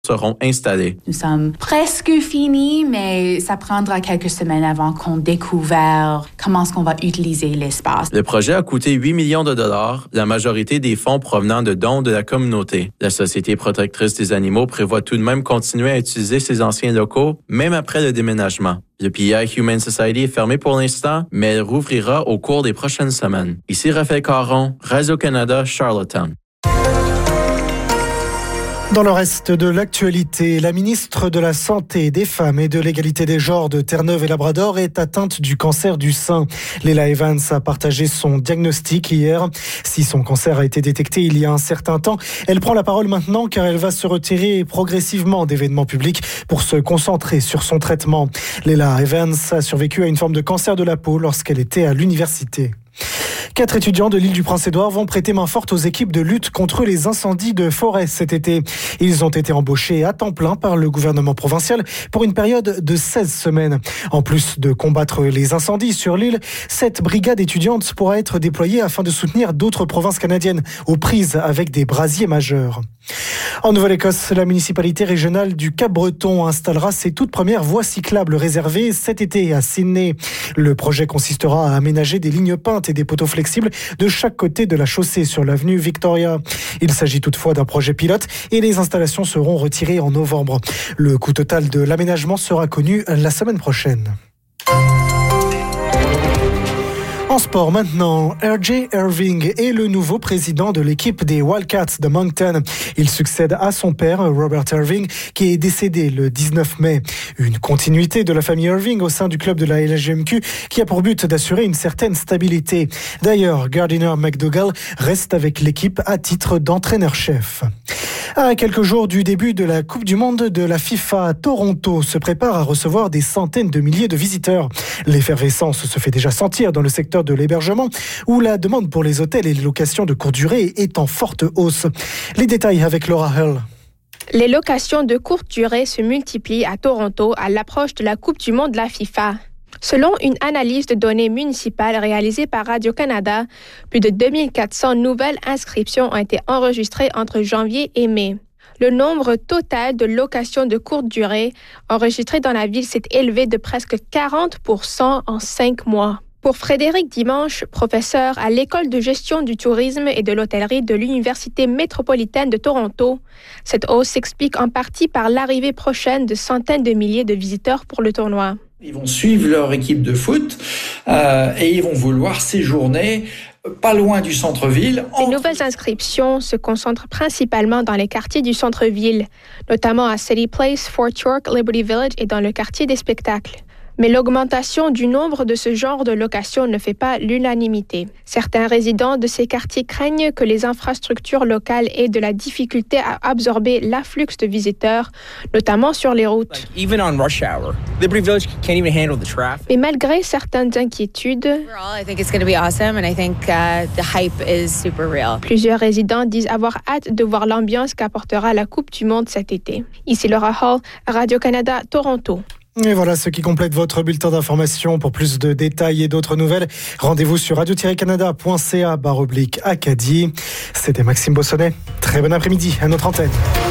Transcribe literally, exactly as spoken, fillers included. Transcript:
seront installés. Nous sommes presque finis, mais ça prendra quelques semaines avant qu'on découvre comment est-ce qu'on va utiliser l'espace. Le projet a coûté huit millions de dollars, la majorité des fonds provenant de dons de la communauté. La Société protectrice des animaux prévoit tout de même continuer à utiliser ces anciens locaux, même après le déménagement. Le P I Humane Society est fermé pour l'instant, mais elle rouvrira au cours des prochaines semaines. Ici Raphaël Caron, Radio-Canada, Charlottetown. Dans le reste de l'actualité, la ministre de la Santé, des Femmes et de l'Égalité des genres de Terre-Neuve et Labrador est atteinte du cancer du sein. Leila Evans a partagé son diagnostic hier. Si son cancer a été détecté il y a un certain temps, elle prend la parole maintenant car elle va se retirer progressivement d'événements publics pour se concentrer sur son traitement. Leila Evans a survécu à une forme de cancer de la peau lorsqu'elle était à l'université. Quatre étudiants de l'île du Prince-Édouard vont prêter main forte aux équipes de lutte contre les incendies de forêt cet été. Ils ont été embauchés à temps plein par le gouvernement provincial pour une période de seize semaines. En plus de combattre les incendies sur l'île, cette brigade étudiante pourra être déployée afin de soutenir d'autres provinces canadiennes aux prises avec des brasiers majeurs. En Nouvelle-Écosse, la municipalité régionale du Cap-Breton installera ses toutes premières voies cyclables réservées cet été à Sydney. Le projet consistera à aménager des lignes peintes et des poteaux flexibles de chaque côté de la chaussée sur l'avenue Victoria. Il s'agit toutefois d'un projet pilote et les installations seront retirées en novembre. Le coût total de l'aménagement sera connu la semaine prochaine. En sport maintenant, R J Irving est le nouveau président de l'équipe des Wildcats de Moncton. Il succède à son père, Robert Irving, qui est décédé le dix-neuf mai. Une continuité de la famille Irving au sein du club de la L G M Q qui a pour but d'assurer une certaine stabilité. D'ailleurs, Gardiner McDougall reste avec l'équipe à titre d'entraîneur-chef. À quelques jours du début de la Coupe du Monde de la FIFA, Toronto se prépare à recevoir des centaines de milliers de visiteurs. L'effervescence se fait déjà sentir dans le secteur de l'hébergement, où la demande pour les hôtels et les locations de courte durée est en forte hausse. Les détails avec Laura Hull. Les locations de courte durée se multiplient à Toronto à l'approche de la Coupe du Monde de la FIFA. Selon une analyse de données municipales réalisée par Radio-Canada, plus de deux mille quatre cents nouvelles inscriptions ont été enregistrées entre janvier et mai. Le nombre total de locations de courte durée enregistrées dans la ville s'est élevé de presque quarante pour cent en cinq mois. Pour Frédéric Dimanche, professeur à l'École de gestion du tourisme et de l'hôtellerie de l'Université métropolitaine de Toronto, cette hausse s'explique en partie par l'arrivée prochaine de centaines de milliers de visiteurs pour le tournoi. Ils vont suivre leur équipe de foot euh, et ils vont vouloir séjourner pas loin du centre-ville. Les nouvelles inscriptions se concentrent principalement dans les quartiers du centre-ville, notamment à City Place, Fort York, Liberty Village et dans le quartier des spectacles. Mais l'augmentation du nombre de ce genre de locations ne fait pas l'unanimité. Certains résidents de ces quartiers craignent que les infrastructures locales aient de la difficulté à absorber l'afflux de visiteurs, notamment sur les routes. Even on rush hour, Liberty Village can't even handle the traffic. Mais malgré certaines inquiétudes, I think it's going to be awesome and I think uh, the hype is super real. Plusieurs résidents disent avoir hâte de voir l'ambiance qu'apportera la Coupe du Monde cet été. Ici Laura Hall, Radio-Canada, Toronto. Et voilà ce qui complète votre bulletin d'information. Pour plus de détails et d'autres nouvelles, rendez-vous sur radio tiret canada point c a barre oblique Acadie. C'était Maxime Bossonnet. Très bon après-midi à notre antenne.